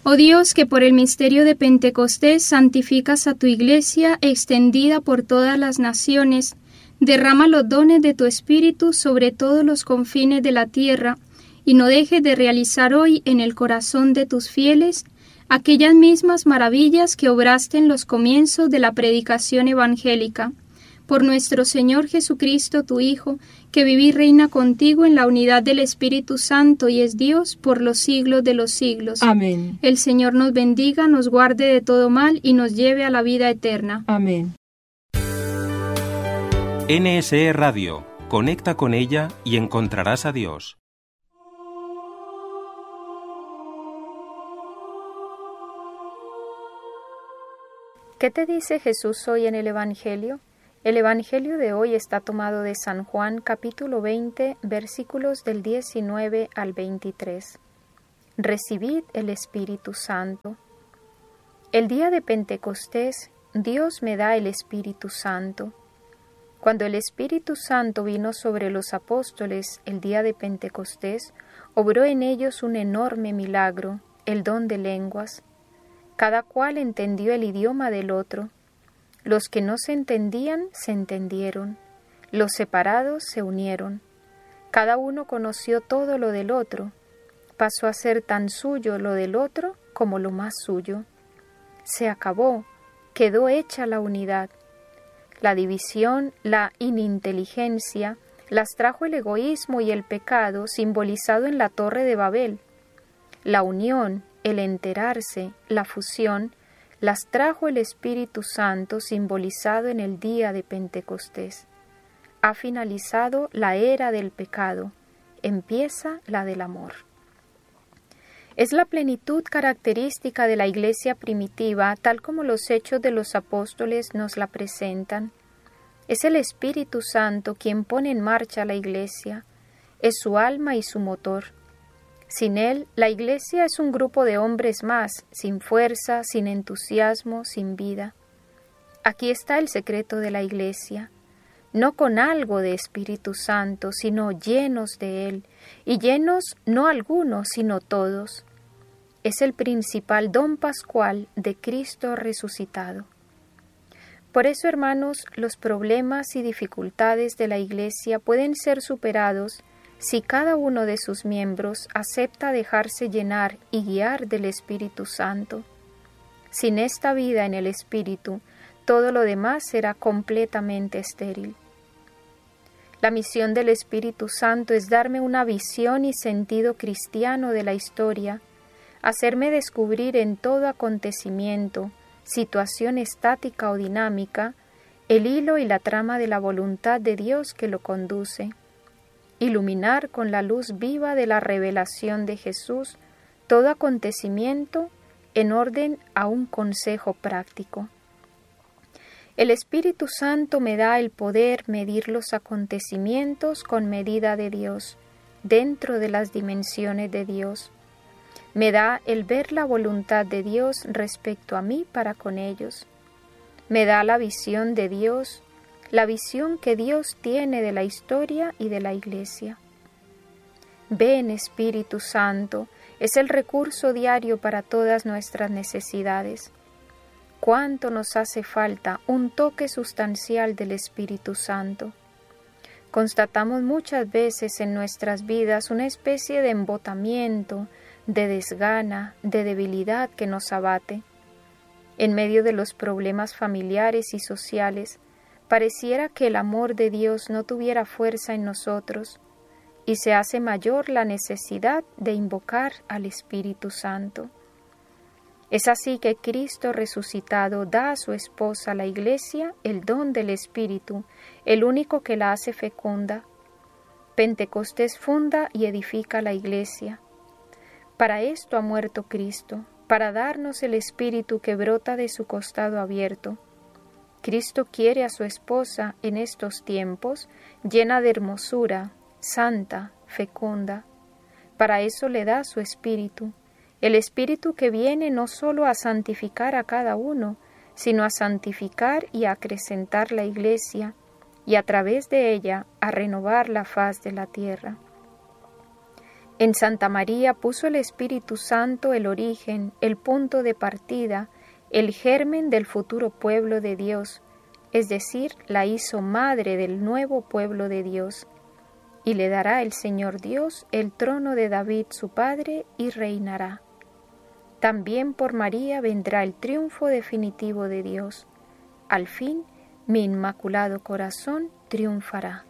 Oh Dios, que por el misterio de Pentecostés santificas a tu Iglesia extendida por todas las naciones, derrama los dones de tu Espíritu sobre todos los confines de la tierra, y no dejes de realizar hoy en el corazón de tus fieles aquellas mismas maravillas que obraste en los comienzos de la predicación evangélica. Por nuestro Señor Jesucristo, tu Hijo, que vive y reina contigo en la unidad del Espíritu Santo y es Dios por los siglos de los siglos. Amén. El Señor nos bendiga, nos guarde de todo mal y nos lleve a la vida eterna. Amén. NSE Radio. Conecta con ella y encontrarás a Dios. ¿Qué te dice Jesús hoy en el Evangelio? El Evangelio de hoy está tomado de San Juan, capítulo 20, versículos del 19 al 23. Recibid el Espíritu Santo. El día de Pentecostés, Dios me da el Espíritu Santo. Cuando el Espíritu Santo vino sobre los apóstoles el día de Pentecostés, obró en ellos un enorme milagro, el don de lenguas. Cada cual entendió el idioma del otro. Los que no se entendían, se entendieron. Los separados se unieron. Cada uno conoció todo lo del otro. Pasó a ser tan suyo lo del otro como lo más suyo. Se acabó, quedó hecha la unidad. La división, la ininteligencia, las trajo el egoísmo y el pecado simbolizado en la Torre de Babel. La unión, el enterarse, la fusión, las trajo el Espíritu Santo simbolizado en el día de Pentecostés. Ha finalizado la era del pecado, empieza la del amor. Es la plenitud característica de la Iglesia primitiva, tal como los Hechos de los Apóstoles nos la presentan. Es el Espíritu Santo quien pone en marcha la Iglesia, es su alma y su motor. Sin él, la Iglesia es un grupo de hombres más, sin fuerza, sin entusiasmo, sin vida. Aquí está el secreto de la Iglesia, no con algo de Espíritu Santo, sino llenos de él, y llenos no algunos, sino todos. Es el principal don pascual de Cristo resucitado. Por eso, hermanos, los problemas y dificultades de la Iglesia pueden ser superados si cada uno de sus miembros acepta dejarse llenar y guiar del Espíritu Santo. Sin esta vida en el Espíritu, todo lo demás será completamente estéril. La misión del Espíritu Santo es darme una visión y sentido cristiano de la historia, hacerme descubrir en todo acontecimiento, situación estática o dinámica, el hilo y la trama de la voluntad de Dios que lo conduce. Iluminar con la luz viva de la revelación de Jesús todo acontecimiento en orden a un consejo práctico. El Espíritu Santo me da el poder medir los acontecimientos con medida de Dios, dentro de las dimensiones de Dios. Me da el ver la voluntad de Dios respecto a mí para con ellos. Me da la visión de Dios, la visión que Dios tiene de la historia y de la Iglesia. Ven, Espíritu Santo, es el recurso diario para todas nuestras necesidades. ¿Cuánto nos hace falta un toque sustancial del Espíritu Santo? Constatamos muchas veces en nuestras vidas una especie de embotamiento, de desgana, de debilidad que nos abate. En medio de los problemas familiares y sociales, pareciera que el amor de Dios no tuviera fuerza en nosotros y se hace mayor la necesidad de invocar al Espíritu Santo. Es así que Cristo resucitado da a su esposa, la Iglesia, el don del Espíritu, el único que la hace fecunda. Pentecostés funda y edifica la Iglesia. Para esto ha muerto Cristo, para darnos el Espíritu que brota de su costado abierto. Cristo quiere a su esposa en estos tiempos llena de hermosura, santa, fecunda. Para eso le da su Espíritu, el Espíritu que viene no solo a santificar a cada uno, sino a santificar y a acrecentar la Iglesia, y a través de ella a renovar la faz de la tierra. En Santa María puso el Espíritu Santo el origen, el punto de partida, el germen del futuro pueblo de Dios, es decir, la hizo madre del nuevo pueblo de Dios. Y le dará el Señor Dios el trono de David su padre y reinará. También por María vendrá el triunfo definitivo de Dios. Al fin, mi inmaculado corazón triunfará.